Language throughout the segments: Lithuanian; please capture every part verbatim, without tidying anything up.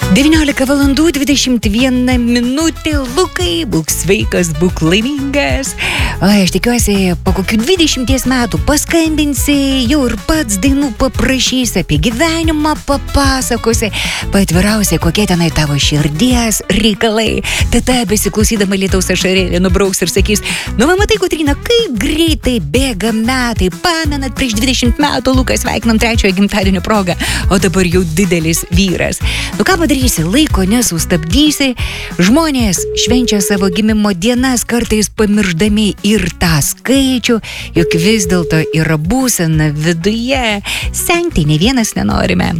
devyniolika valandų dvidešimt viena minutė. Lukai, būk sveikas, būk laimingas. O, aš tikiuosi, po kokių dvidešimties metų paskambinsi, jau ir pats dainų paprašysi, apie gyvenimą papasakosi, paatvirausi, kokie tenai tavo širdies reikalai. Tada besiklausydama lietaus ašarėlė nubrauks ir sakys: nu, va, matai, Kotryna, kaip greitai bėga metai. Pamenat, prieš dvidešimt metų Lukas sveikinam trečiojo gimtadienio progą, o dabar jau didelis vyras. Nu, ką padarysi, laiko nesustabdysi. Žmonės švenčia savo gimimo dienas, kartais pamirždami ir tą skaičių, juk vis dėlto yra būsena viduje. Senti ne vienas nenorime.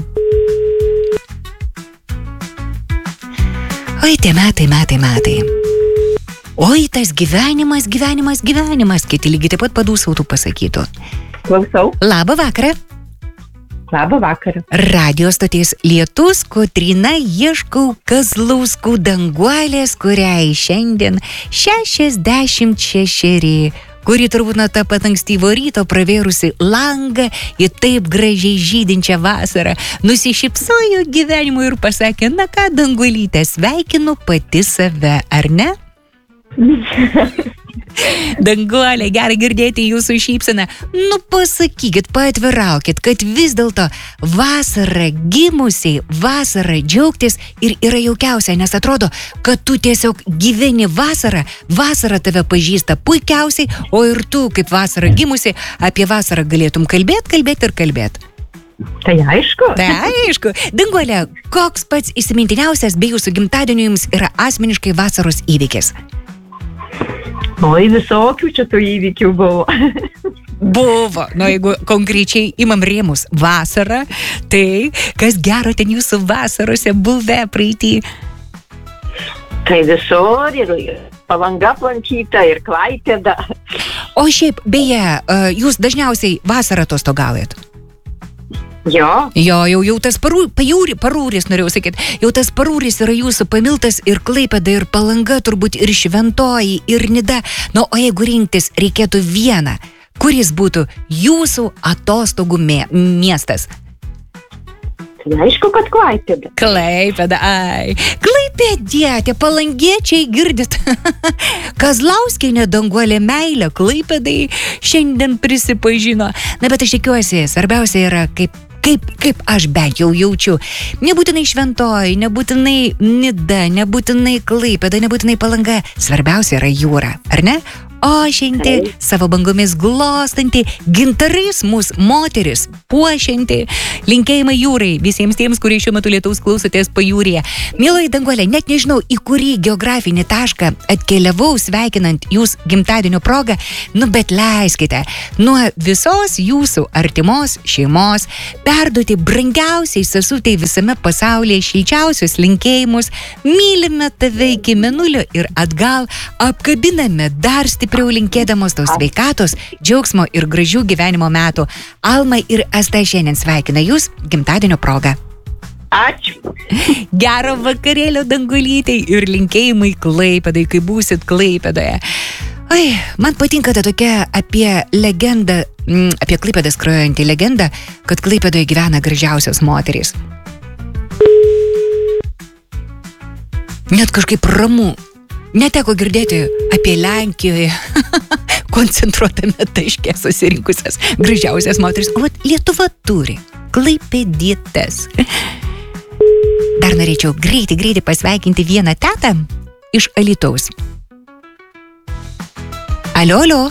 Oi, tie metai, metai, metai. Oi, tas gyvenimas, gyvenimas, gyvenimas. Kiti lygiai taip pat padūsautų pasakytų. Klausau. Labą vakarą. Labą vakarą. Radio stoties Lietus, Kotryna, ieškau Kazlauskų Danguolės, kuriai šiandien šešiasdešimt šešeri, kuri turbūt nuo tą pat ankstyvo ryto pravėrusi langą į taip gražiai žydinčią vasarą nusišypsojo gyvenimui ir pasakė: na ką, Danguolyte, sveikinu pati save, ar ne? Danguolė, gerai girdėti jūsų šypseną. Nu, pasakykit, paatviraukit, kad vis dėlto vasarą gimusiai, vasarą džiaugtis ir yra jaukiausia, nes atrodo, kad tu tiesiog gyveni vasarą, vasara tave pažįsta puikiausiai, o ir tu, kaip vasarą gimusi, apie vasarą galėtum kalbėt, kalbėt ir kalbėt. Tai aišku. Tai aišku. Danguolė, koks pats įsimintiniausias bei jūsų gimtadieniu jums yra asmeniškai vasaros įvykis? Oi, visokių čia tų įvykių buvo. Buvo. Nu, jeigu konkrečiai imam rėmus vasarą, tai kas gero ten jūsų vasarose buvę praeitį? Tai visur ir Palanga aplankyta ir Klaipėda. O šiaip, beje, jūs dažniausiai vasarą atostogaujat? Jo. Jo, jau, jau tas parū, pajūri, parūris, norėjau sakyti, jau tas parūris yra jūsų pamiltas ir Klaipėda, ir Palanga, turbūt ir Šventoji, ir Nida. Nu, o jeigu rinktis reikėtų vieną, kuris būtų jūsų atostogų mė, miestas? Tai aišku, kad Klaipėda. Klaipėda, ai. Klaipėdietė, palangiečiai, girdit? Kazlauskienė Danguolė meilę Klaipėdai šiandien prisipažino. Na, bet aš tikiuosi, svarbiausia yra, kaip Kaip, kaip aš bent jau jaučiu. Nebūtinai Šventoji, nebūtinai Nida, nebūtinai Klaipėda, nebūtinai Palanga. Svarbiausia yra jūra, ar ne? Ošianti, savo bangomis glostanti, gintarais mūsų moteris puošianti. Linkėjimai jūrai visiems tiems, kurie šiuo metu lietaus klausotės pajūryje. Mieloji Danguolė, net nežinau, į kurį geografinį tašką atkeliavau sveikinant jūs gimtadienio progą, nu bet leiskite nuo visos jūsų artimos šeimos perduoti brangiausiai sesutei visame pasaulyje šilčiausius linkėjimus. Mylime tave iki mėnulio ir atgal, apkabiname dar stipriau, linkėdamos tau sveikatos, džiaugsmo ir gražių gyvenimo metų. Alma ir Asta šiandien sveikina jūs gimtadienio progą. Ačiū. Gero vakarėlio Danguolytei ir linkėjimai Klaipėdai, kai būsit Klaipėdoje. Oi, man patinka ta tokia apie legendą, apie Klaipėdą skrajojantį legendą, kad Klaipėdoje gyvena gražiausios moterys. Net kažkaip ramu. Neteko girdėti apie Lenkijoje koncentruotame taške susirinkusias gražiausias moteris. O Lietuva turi klaipėdietes. Dar norėčiau greitai, greitai pasveikinti vieną tetą iš Alytaus. Alio, alio.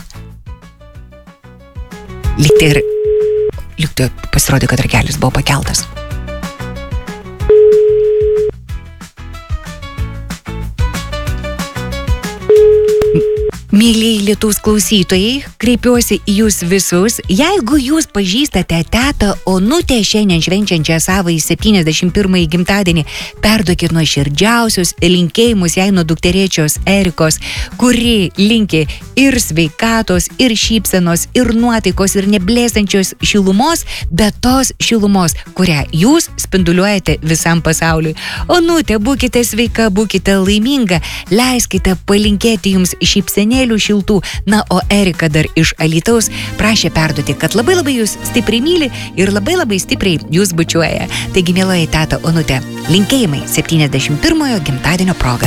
Lygtai ir... Lygtai pasirodė, kad ragelis buvo pakeltas. Mėlyjei Lietaus klausytojai, kreipiuosi į jūs visus. Jeigu jūs pažįstate tetą Onutę šiandien švenčiančią savąjį septyniasdešimt pirmąjį gimtadienį, perduokit nuoširdžiausius linkėjimus jai nuo dukterėčios Erikos, kuri linki ir sveikatos, ir šypsenos, ir nuotaikos, ir neblėstančios šilumos, bet tos šilumos, kurią jūs spinduliuojate visam pasauliui. Onutė, būkite sveika, būkite laiminga, leiskite palinkėti jums šypsenėlių linkėjimėlių šiltų. Na, o Erika dar iš Alytaus prašė perduoti, kad labai labai jūs stipriai myli ir labai labai stipriai jūs bučiuoja. Taigi, mieloji teta Onutė, linkėjimai septyniasdešimt pirmojo gimtadienio proga.